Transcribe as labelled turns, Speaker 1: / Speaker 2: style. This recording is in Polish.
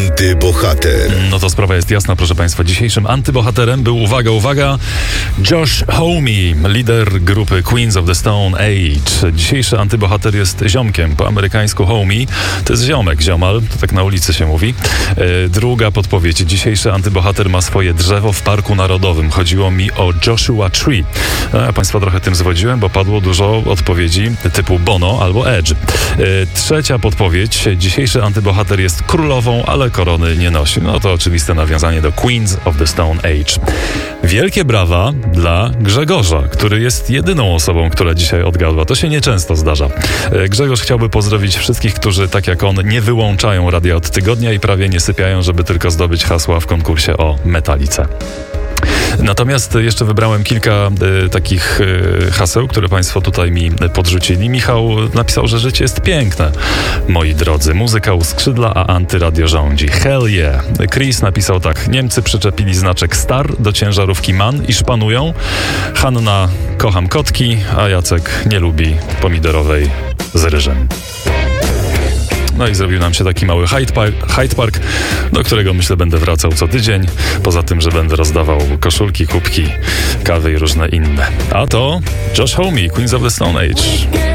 Speaker 1: Antybohater.
Speaker 2: No to sprawa jest jasna, proszę Państwa. Dzisiejszym antybohaterem był, uwaga, Josh Homme, lider grupy Queens of the Stone Age. Dzisiejszy antybohater jest ziomkiem, po amerykańsku homie. To jest ziomek, ziomal, to tak na ulicy się mówi. Druga podpowiedź. Dzisiejszy antybohater ma swoje drzewo w Parku Narodowym. Chodziło mi o Joshua Tree. Ja Państwa trochę tym zwodziłem, bo padło dużo odpowiedzi typu Bono albo Edge. Trzecia podpowiedź. Dzisiejszy antybohater jest królową, ale korony nie nosi. No to oczywiste nawiązanie do Queens of the Stone Age. Wielkie brawa dla Grzegorza, który jest jedyną osobą, która dzisiaj odgadła. To się nieczęsto zdarza. Grzegorz chciałby pozdrowić wszystkich, którzy tak jak on nie wyłączają radia od tygodnia i prawie nie sypiają, żeby tylko zdobyć hasła w konkursie o Metalice. Natomiast jeszcze wybrałem kilka takich haseł, które Państwo tutaj mi podrzucili. Michał napisał, że życie jest piękne. Moi drodzy, muzyka u skrzydla, a antyradio rządzi. Hell yeah. Chris napisał tak. Niemcy przyczepili znaczek Star do ciężarówki MAN i szpanują. Hanna, kocham kotki, a Jacek nie lubi pomidorowej z ryżem. No i zrobił nam się taki mały Hyde Park, do którego myślę będę wracał co tydzień. Poza tym, że będę rozdawał koszulki, kubki, kawy i różne inne. A to Josh Homme, Queens of the Stone Age.